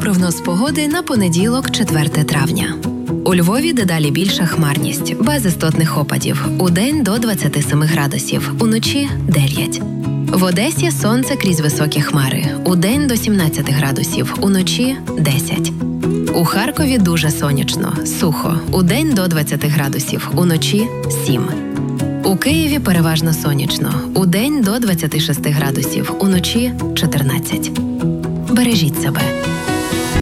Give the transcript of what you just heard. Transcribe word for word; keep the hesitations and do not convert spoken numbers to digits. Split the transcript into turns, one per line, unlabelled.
прогноз погоди на понеділок, четверте травня. У Львові дедалі більша хмарність, без істотних опадів. Удень до двадцяти семи градусів, уночі – дев'ять. В Одесі сонце крізь високі хмари. Удень до сімнадцяти градусів, уночі – десять. У Харкові дуже сонячно, сухо. Удень до двадцяти градусів, уночі – сім. У Києві переважно сонячно. Удень до двадцяти шести градусів, уночі – чотирнадцять. Бережіть себе.